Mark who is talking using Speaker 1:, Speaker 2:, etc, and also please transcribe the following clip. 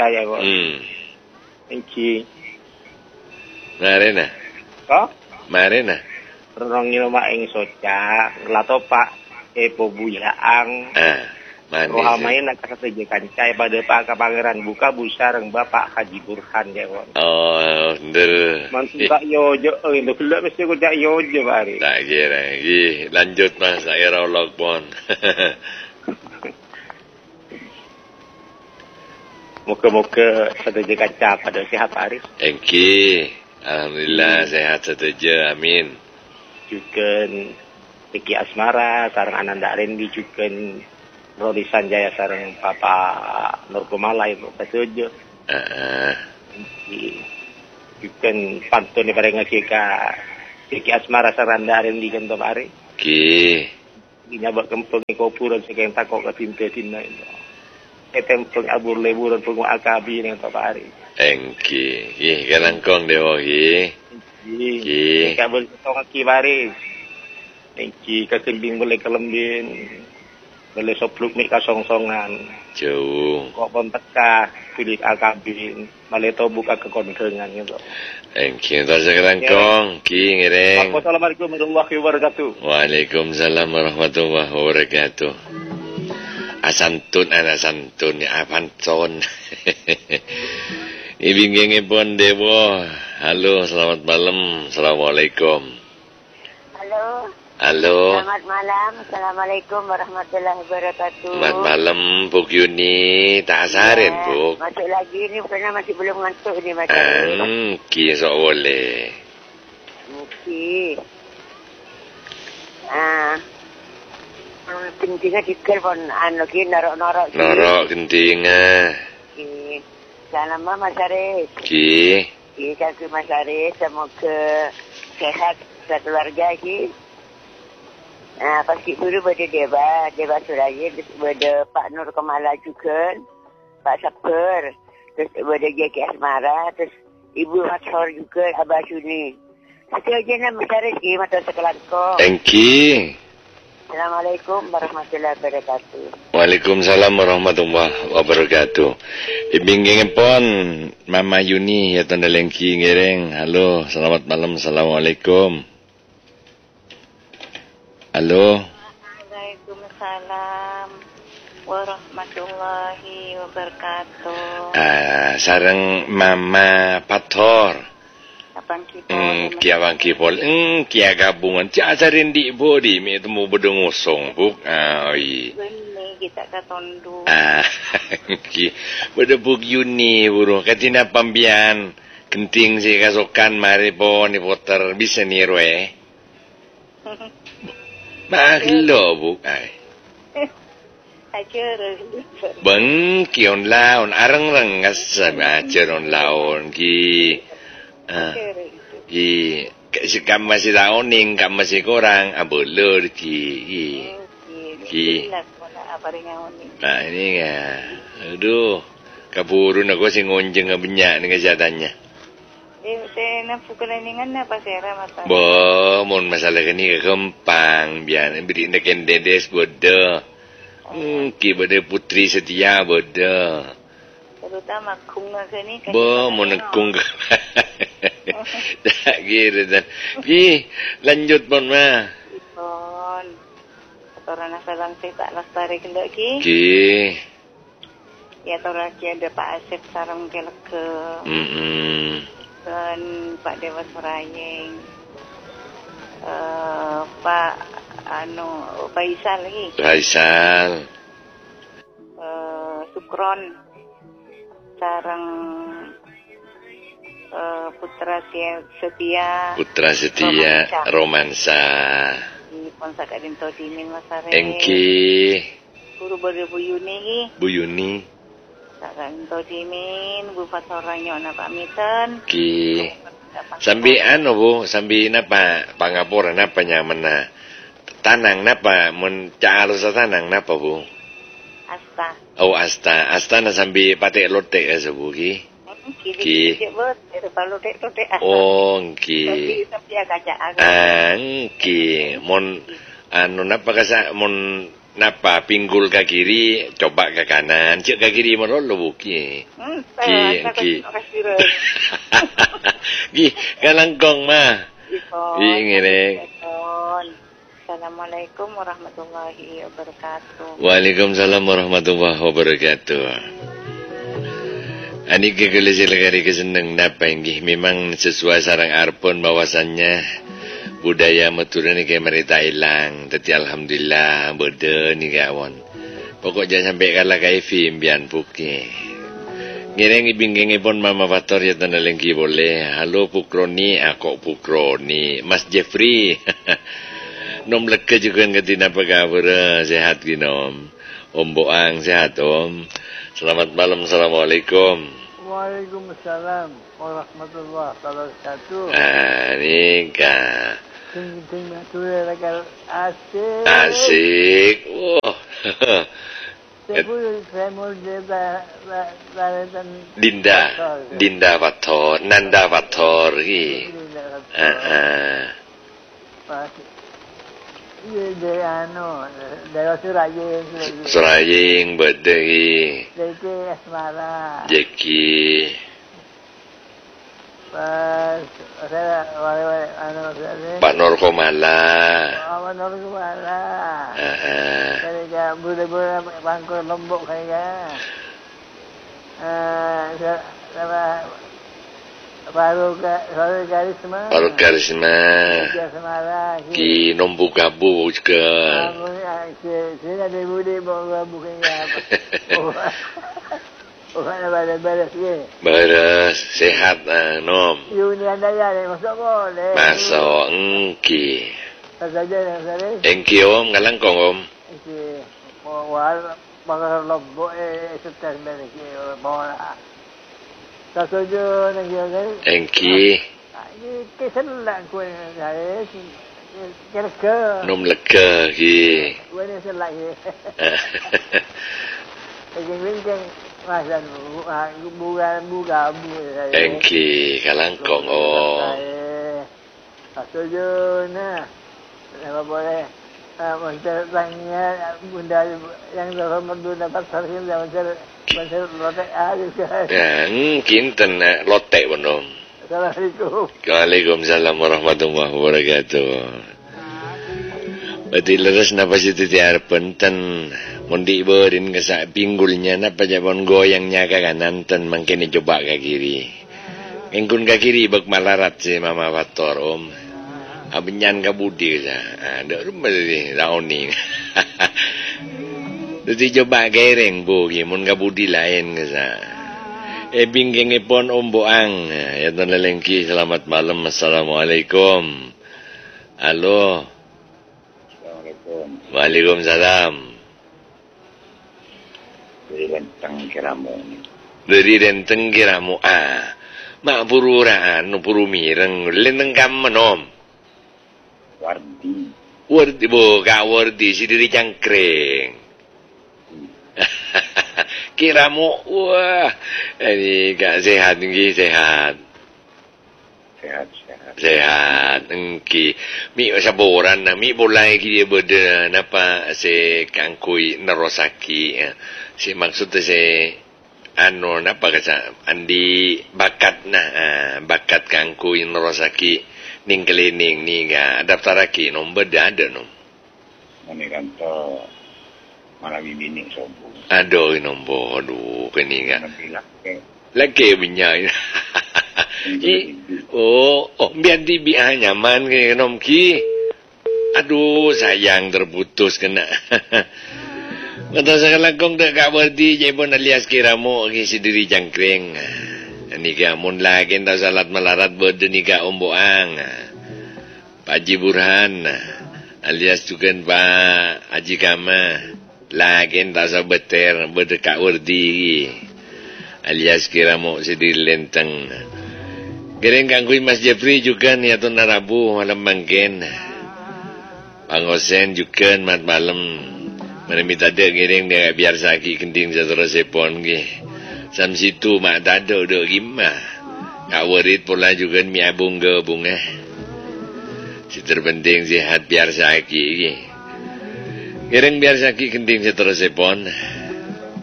Speaker 1: saya kok. Engki.
Speaker 2: Marena.
Speaker 1: Kok?
Speaker 2: Marena.
Speaker 1: Renongin maing soca, lato pak epo buyaang. Roha main nak kata kancai pada Pak Pangeran buka busareng Bapak Haji Burhan ya kon.
Speaker 2: Oh, ndel.
Speaker 1: Mantu tak yojo, itu kelak mesti ko tak yojo bari.
Speaker 2: Tak kira, lanjut Mas, saya rolok pon.
Speaker 1: Muka-muka sateja kaca pada sihat Aris.
Speaker 2: Engki, alhamdulillah sehat sateja, amin.
Speaker 1: Juga Iki Asmara, sarang Ananda Rendi juga Rodi Sanjaya sarang Papa Nur Kumala itu sateja. Juga pantun pada ngasih Iki Asmara sarang Ananda Rendi kan to Ari.
Speaker 2: Ki.
Speaker 1: Nyabak kempeng kopuran sekian takok ke tinta-tinta itu. Tempeng abur leburan pengu akabi dengan Pak Ari.
Speaker 2: Engki, kanangkong dewa ki.
Speaker 1: Ki. Kabel tong ki baris. Engki kakembing boleh kelembin. Boleh sopluk mik kasong-songan.
Speaker 2: Jauh.
Speaker 1: Kok pon teka pilih akabin. Malih to buka kekondengan gitu.
Speaker 2: Engki terus kanangkong ki ngereng.
Speaker 1: Assalamualaikum warahmatullahi wabarakatuh.
Speaker 2: Waalaikumsalam warahmatullahi wabarakatuh. Asantun anak santun ya apantun. Ibingenge pon dewo. Halo, selamat malam. Assalamualaikum. Halo.
Speaker 3: Selamat malam. Assalamualaikum warahmatullahi wabarakatuh.
Speaker 2: Selamat malam, Buk Yuni. Tak asarin, Buk.
Speaker 3: Masuk lagi ni karena masih belum ngantuk ni macam.
Speaker 2: Ki sok boleh.
Speaker 3: Okey. Kentinga dikir pun ki norok-norok.
Speaker 2: Norok kentinga.
Speaker 3: Ki. Salam Mas Aris.
Speaker 2: Ki.
Speaker 3: Ki kaki Mas Aris semoga sehat keluarga ki. Pasti dulu pada Deba Suraya, terus pada Pak Nur Kumala juga, Pak Sapker, terus pada Jaki Asmara, terus Ibu Mathor juga, Abah Suni. Satu aja nama Mas Aris ki mata sekelangkong.
Speaker 2: Engki.
Speaker 3: Assalamualaikum warahmatullahi wabarakatuh.
Speaker 2: Waalaikumsalam warahmatullahi wabarakatuh. Ibingenge pon Mama Yuni ya tanda lengki ngereng. Halo, selamat malam. Assalamualaikum. Halo.
Speaker 3: Waalaikumsalam warahmatullahi wabarakatuh.
Speaker 2: Sareng Mama Pathor.
Speaker 3: Abang Kipol.
Speaker 2: Kia Bang Kipol. Kia gabungan. Cia asarin di bodi. Mi temu bedeng ngosong, Buk.
Speaker 3: Ini kita katondu.
Speaker 2: Beda Buk Yuni, buruh. Katina pambian. Kenting si kasokan mari po ni poter. Bisa ni roe. Mahlo, Buk. Bang, kion laon. Arang-rang ngasab. Ajaron laon. Kam masih laoning, kam masih korang, boleh ki. Nah ini ya, aduh, kaburun aku sih ngonjeng ngebenyak dengan jatannya. Mon masalah ni kempang, biar beri neken dedes bodoh. Ki bodoh putri setia bodoh.
Speaker 3: Terutama kung ni.
Speaker 2: Mau nekung. Tak kira dan. Ki, lanjut pon ma.
Speaker 3: Pon. Orang nasalang saya tak lestari kendak ki.
Speaker 2: Ki.
Speaker 3: Ya orang ki ada Pak Asep sarang keleke. Dan Pak Dewa Surayeng. Pak Faisal lagi.
Speaker 2: Faisal.
Speaker 3: Sukron. Sarang Putra Setia Romansa di Ponsa Kadin Todimin Masare
Speaker 2: Engki
Speaker 3: Guru Bu Yuni Kadin Todimin Bu Fasoranyo na pamitan
Speaker 2: ki sambi Bu sambi napa pangaporan napa nyaman na tanang napa mun caalo sa tanang napa Bu Asta na sambi pate lote sa Bu ki Ki. Ki. Mon napa kasa mon napa pinggul ke kiri, coba ke kanan, cek ke kiri merolo buki. Ki. Ki, kalangkong mah. Ngene.
Speaker 4: Assalamualaikum warahmatullahi wabarakatuh.
Speaker 2: Waalaikumsalam warahmatullahi wabarakatuh. Ani kekele silagari keseneng napa inggih memang sesuai sarang arpon bahwasannya budaya meturun ni kayak mereka hilang. Tapi alhamdulillah beda ni kawan. Pokok jangan sampai kalah kayak film bian puki. Ngereng ibing pun mama Fator ya tanda lengki boleh. Halo Pukroni, aku Pukroni. Mas Jeffrey. Nom leka juga ngerti napa kabar. Sehat ginom. Om Boang sehat om. Selamat malam. Assalamualaikum.
Speaker 5: Waalaikumsalam warahmatullahi wabarakatuh.
Speaker 2: Nikah.
Speaker 5: Ting asik.
Speaker 2: Asik. Wah. Dinda Fator, Nanda Fator ki.
Speaker 5: Dari
Speaker 2: Suraying bedegi.
Speaker 5: Jeki Asmara.
Speaker 2: Jeki.
Speaker 5: Pas saya
Speaker 2: Pak Nur Komala.
Speaker 5: Pak Nur Komala. Saya budak-budak bangkul Lombok saya. Sama Faruk Karisma.
Speaker 2: Faruk Karisma. Ki Nombu Gabu juga.
Speaker 5: Saya ada budak Gabu kaya. Bukan balas ke?
Speaker 2: Balas, sehat Nom.
Speaker 5: Yuni anda ya, masuk boleh.
Speaker 2: Masuk, engki.
Speaker 5: Saja yang saya.
Speaker 2: Engki om, kalangkong om.
Speaker 5: Engki, wal, bakar lombok setel mereka bola. Sasuju nanti orang.
Speaker 2: Engki.
Speaker 5: Ini keselan kau saya. Lega.
Speaker 2: Nom lega ki.
Speaker 5: Kau ni selak ye. Engki. Masan buka.
Speaker 2: Engki kalangkong om.
Speaker 5: Setuju nah. Apa boleh? Macam tanya bunda yang terhormat bunda pasar ini macam lotek aja kan.
Speaker 2: Kinten lotek pun om.
Speaker 5: Assalamualaikum.
Speaker 2: Waalaikumsalam warahmatullahi wabarakatuh. Berarti leres napa situ tiar penten mundi berin kesak pinggulnya napa japon goyangnya ke kanan ten mangkene coba ke kiri. Engkun ke kiri bak malarat si mama Fator om. Abenyan ka budi sa. Ada rumah tadi laoni. Jadi coba gereng bu mun ka budi lain kesa. Binggengipon om Boang. Ya ton lelengki selamat malam. Assalamualaikum. Halo. Waalaikumsalam.
Speaker 6: Dari Renteng Kiramu.
Speaker 2: Dari Renteng Kiramu. Mak pururaan, puru mireng. Lenteng kamu nom. Wardi, buka wardi. Si diri cangkring. Kiramu. Wah. Ini kak sehat. Sehat. Sehat, engki. Mi saboran na mi boleh dia beda napa se kangkui nerosaki. Si maksud se ano napa kata andi bakat bakat kangkui nerosaki ning kelining ni ga daftaraki nom beda ada nom.
Speaker 6: Mane kanto malah bini sombong.
Speaker 2: Aduh nombo aduh keninga. Lagi binyai. Biar dibiah nyaman ke nom ki. Aduh sayang terputus kena. Kata sekalangkong tak kak berdi jepun alias kiramu ki si diri jangkring. Nika mun lagi tak salat melarat berde nika Om Boang. Pak Haji Burhan alias juga Pak Haji Kama. Lagi tak sabeter berde kak berdi alias kiramu si diri lenteng. Gereng kangkui Mas Jeffrey juga nih atau narabu malam mangken. Pangosen juga malam. Mana minta ada gereng dia biar sakit kenting seterus sepon ke. Sam situ mak tado do gimana. Kak warit pula juga mi abung ke bunga. Si terpenting sehat biar sakit ke. Kireng biar sakit kenting seterusipun.